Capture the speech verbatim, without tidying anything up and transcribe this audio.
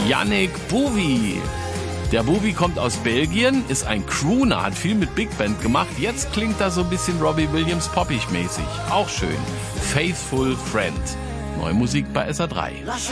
Yannick Bouvi. Der Bouvi kommt aus Belgien, ist ein Crooner, hat viel mit Big Band gemacht. Jetzt klingt er so ein bisschen Robbie Williams poppig mäßig. Auch schön. Faithful Friend. Neue Musik bei S R drei.